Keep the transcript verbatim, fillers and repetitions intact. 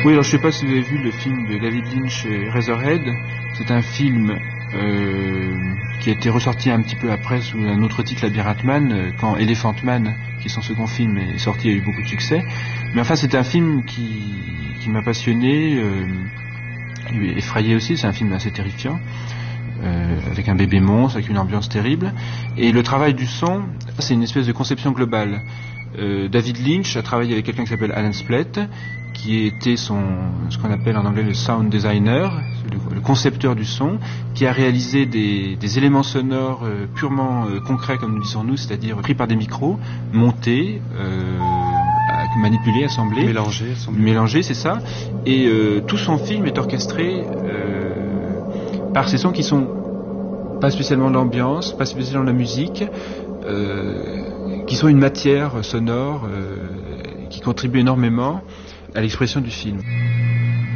Oui, alors je sais pas si vous avez vu le film de David Lynch, Eraserhead. C'est un film euh, qui a été ressorti un petit peu après sous un autre titre, Labyrinth Man, quand Elephant Man, qui est son second film, est sorti, a eu beaucoup de succès. Mais enfin, c'est un film qui, qui m'a passionné, euh, effrayé aussi. C'est un film assez terrifiant, euh, avec un bébé monstre, avec une ambiance terrible. Et le travail du son, c'est une espèce de conception globale. Euh, David Lynch a travaillé avec quelqu'un qui s'appelle Alan Splett, qui était son, ce qu'on appelle en anglais le sound designer, le, le concepteur du son, qui a réalisé des, des éléments sonores euh, purement euh, concrets, comme nous disons nous, c'est-à-dire pris par des micros, montés, euh, manipulés, assemblés, mélangés, assemblés. mélangés, c'est ça. Et euh, tout son film est orchestré euh, par ces sons qui sont pas spécialement de l'ambiance, pas spécialement de la musique, euh, qui sont une matière sonore euh, qui contribue énormément à l'expression du film.